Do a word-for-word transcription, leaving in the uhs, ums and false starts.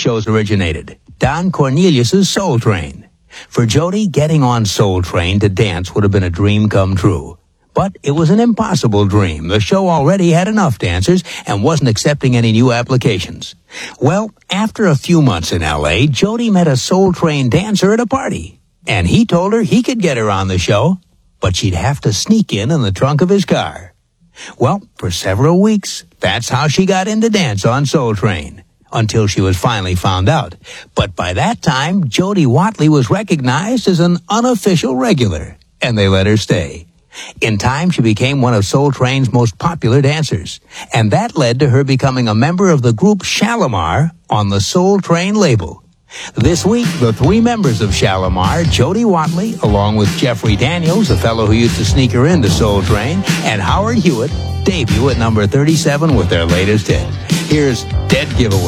shows originated, Don Cornelius's Soul Train. For Jody, getting on Soul Train to dance would have been a dream come true. But it was an impossible dream. The show already had enough dancers and wasn't accepting any new applications. Well, after a few months in L A, Jody met a Soul Train dancer at a party. And he told her he could get her on the show, but she'd have to sneak in in the trunk of his car. Well, for several weeks, that's how she got in to dance on Soul Train, until she was finally found out. But by that time, Jody Watley was recognized as an unofficial regular, and they let her stay. In time, she became one of Soul Train's most popular dancers, and that led to her becoming a member of the group Shalamar on the Soul Train label. This week, the three members of Shalamar, Jody Watley, along with Jeffrey Daniels, the fellow who used to sneak her into Soul Train, and Howard Hewitt, debut at number thirty-seven with their latest hit. Here's Dead Giveaway.